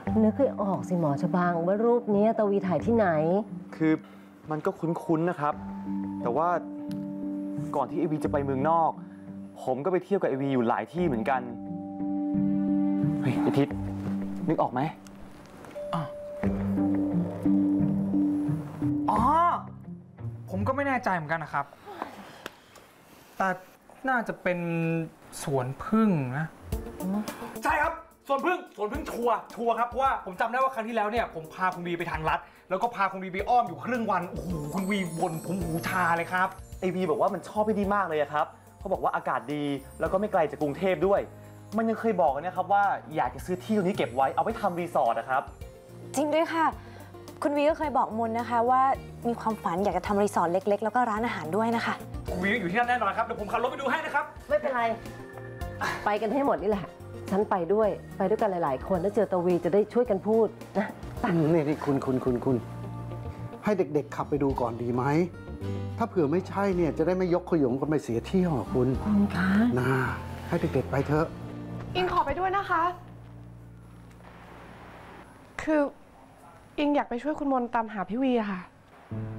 นึกให้ออกสิหมอชบางว่ารูปนี้ตวีถ่ายที่ไหนคือมันก็คุ้นๆนะครับแต่ว่าก่อนที่เอวีจะไปเมืองนอกผมก็ไปเที่ยวกับเอวีอยู่หลายที่เหมือนกันเฮ้ยไอทิศนึกออกไหมอ๋อผมก็ไม่แน่ใจเหมือนกันนะครับแต่น่าจะเป็นสวนพึ่งนะใช่ครับสวนพึ่งชัวร์ครับเพราะว่าผมจำได้ว่าครั้งที่แล้วเนี่ยผมพาคุณวีไปทางลัดแล้วก็พาคุณวีไปอ้อมอยู่ครึ่งวันโอ้โหคุณวีบ่นผมหูชาเลยครับเอวีบอกว่ามันชอบที่นี่มากเลยครับเขาบอกว่าอากาศดีแล้วก็ไม่ไกลจากกรุงเทพด้วยมันยังเคยบอกกันนะครับว่าอยากจะซื้อที่ตรงนี้เก็บไว้เอาไว้ทำรีสอร์ทนะครับจริงด้วยค่ะคุณวีก็เคยบอกมนนะคะว่ามีความฝันอยากจะทำรีสอร์ทเล็กๆแล้วก็ร้านอาหารด้วยนะคะคุณวีอยู่ที่นั่นแน่นอนครับเดี๋ยวผมขับรถไปดูให้นะครับไม่เป็นไรไปกันให้หมดนี่แหละฉันไปด้วยกันหลายๆคนแล้วเจอตวีจะได้ช่วยกันพูดนะนี่คุณให้เด็กๆขับไปดูก่อนดีไหมถ้าเผื่อไม่ใช่เนี่ยจะได้ไม่ยกขยงกันไปเสียเที่ยวคุณคะนะให้เด็กๆไปเถอะอิงขอไปด้วยนะคะคืออิงอยากไปช่วยคุณมนตามหาพี่วีค่ะ